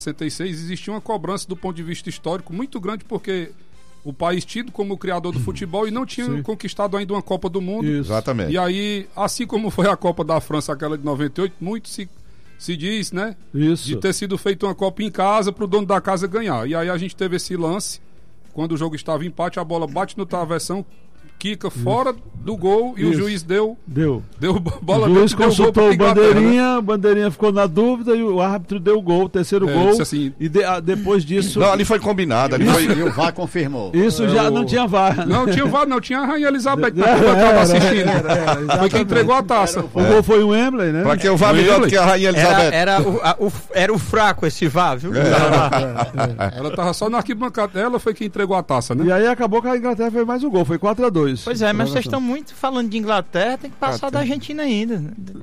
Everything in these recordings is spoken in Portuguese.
1966 existia uma cobrança do ponto de vista histórico muito grande, porque o país tido como o criador do futebol e não tinha conquistado ainda uma Copa do Mundo. Isso. Exatamente. E aí, assim como foi a Copa da França, aquela de 98, muito se diz, né? Isso. De ter sido feita uma Copa em casa para o dono da casa ganhar. E aí a gente teve esse lance, quando o jogo estava em empate, a bola bate no travessão, quica fora do gol e o juiz deu bola. O juiz consultou o Bandeirinha, né? O Bandeirinha ficou na dúvida e o árbitro deu o gol, o terceiro gol. Assim, e depois disso... Não, ali foi combinado. Ali foi... E o VAR confirmou. Isso já não tinha VAR. Não tinha VAR, não. Tinha a Rainha Elizabeth, que estava assistindo. Foi quem entregou a taça. O gol foi o Wembley, né? Pra que o VAR melhor do que a Rainha Elizabeth? Era o fraco esse VAR, viu? Ela estava só na arquibancada. Ela foi quem entregou a taça, né? E aí acabou que a Inglaterra fez mais um gol. Foi 4-2. Pois é, mas vocês estão muito falando de Inglaterra, tem que passar da Argentina ainda.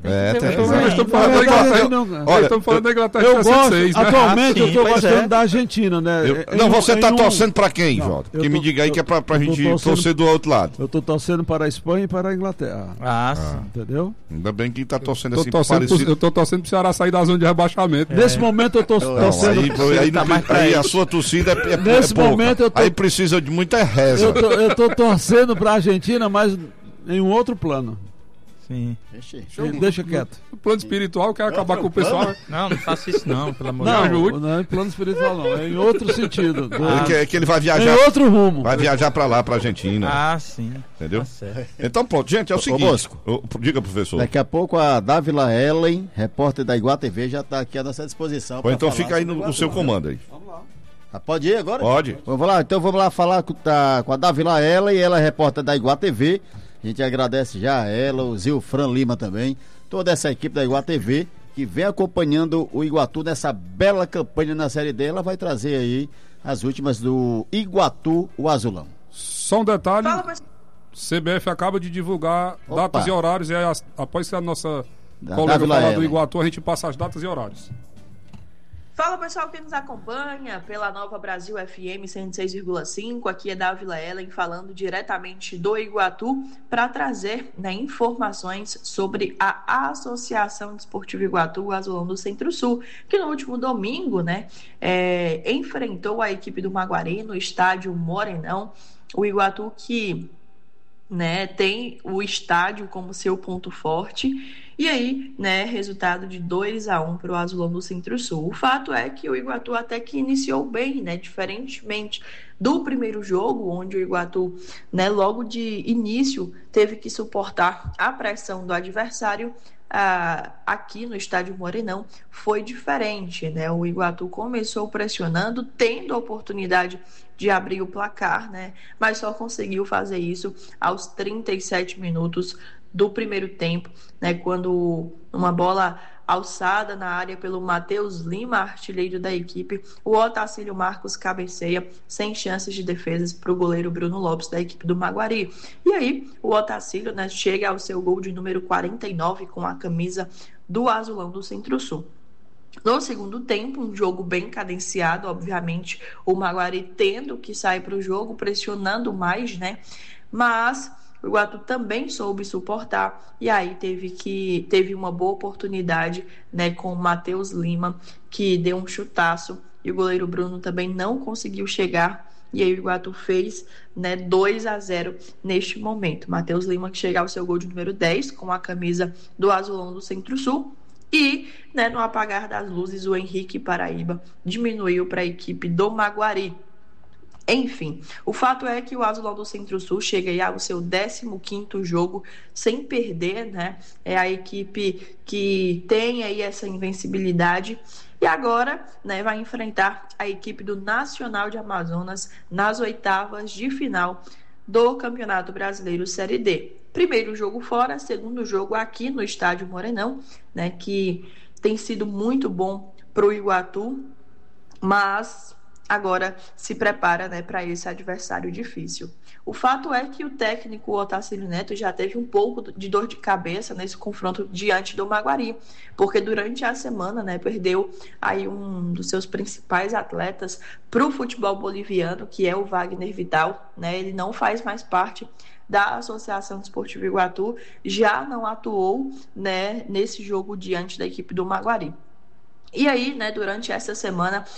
Nós estamos falando da Inglaterra. Olha, estamos falando da Inglaterra de 66, né? Atualmente eu estou gostando da Argentina, né? Você está torcendo para quem, Jota? Que me diga aí que é para a gente torcer do outro lado. Eu estou torcendo para a Espanha e para a Inglaterra. Sim. Entendeu? Ainda bem que está torcendo assim parecido. Eu estou torcendo para o Ceará sair da zona de rebaixamento. Nesse momento eu estou torcendo... Aí a sua torcida é nesse momento eu tô... Aí precisa de muita reza. Eu estou torcendo para a Argentina, mas em um outro plano. Sim. Deixa quieto. O plano espiritual quer acabar com o pessoal. Não faça isso não, pelo amor de Deus. Não é em plano espiritual não, é em outro sentido. Que ele vai viajar. Em outro rumo. Vai viajar pra lá, pra Argentina. Sim. Entendeu? Tá certo. Então pronto, gente, é o seguinte. Diga, professor. Daqui a pouco a Dávila Ellen, repórter da Iguá TV, já está aqui à nossa disposição. Então fica aí no seu comando aí. Vamos lá. Pode ir agora? Pode. Vamos lá falar com a Dávila Ellen, ela é repórter da Iguá TV. A gente agradece já a ela, o Zilfran Lima também, toda essa equipe da Iguá TV que vem acompanhando o Iguatu nessa bela campanha na Série D. Ela vai trazer aí as últimas do Iguatu, o Azulão. Só um detalhe, CBF acaba de divulgar datas e horários, e aí, após que a nossa colega falar do Iguatu, a gente passa as datas e horários. Fala pessoal que nos acompanha pela Nova Brasil FM 106,5, aqui é Dávila Ellen falando diretamente do Iguatu para trazer informações sobre a Associação Desportiva Iguatu, o Azulão do Centro-Sul, que no último domingo enfrentou a equipe do Maguari no estádio Morenão. O Iguatu que tem o estádio como seu ponto forte. E aí, resultado de 2-1 para o Azulão do Centro-Sul. O fato é que o Iguatu até que iniciou bem, diferentemente do primeiro jogo, onde o Iguatu, logo de início, teve que suportar a pressão do adversário. Aqui no estádio Morenão foi diferente, O Iguatu começou pressionando, tendo a oportunidade de abrir o placar, mas só conseguiu fazer isso aos 37 minutos do primeiro tempo, quando uma bola alçada na área pelo Matheus Lima, artilheiro da equipe, o Otacílio Marcos cabeceia sem chances de defesas para o goleiro Bruno Lopes da equipe do Maguari. E aí o Otacílio chega ao seu gol de número 49 com a camisa do Azulão do Centro-Sul. No segundo tempo, um jogo bem cadenciado, obviamente o Maguari tendo que sair para o jogo, pressionando mais, mas o Iguatu também soube suportar, e aí teve uma boa oportunidade com o Matheus Lima, que deu um chutaço, e o goleiro Bruno também não conseguiu chegar, e aí o Iguatu fez 2-0 neste momento. Matheus Lima que chega ao seu gol de número 10 com a camisa do Azulão do Centro-Sul, e no apagar das luzes o Henrique Paraíba diminuiu para a equipe do Maguari. Enfim, o fato é que o Azulão do Centro-Sul chega aí ao seu 15º jogo sem perder, É a equipe que tem aí essa invencibilidade e agora, vai enfrentar a equipe do Nacional de Amazonas nas oitavas de final do Campeonato Brasileiro Série D. Primeiro jogo fora, segundo jogo aqui no estádio Morenão, que tem sido muito bom para o Iguatu, mas agora se prepara para esse adversário difícil. O fato é que o técnico Otacílio Neto já teve um pouco de dor de cabeça nesse confronto diante do Maguari, porque durante a semana perdeu aí um dos seus principais atletas para o futebol boliviano, que é o Wagner Vidal. Ele não faz mais parte da Associação Desportiva Iguatu, já não atuou nesse jogo diante da equipe do Maguari. E aí, né, durante essa semana,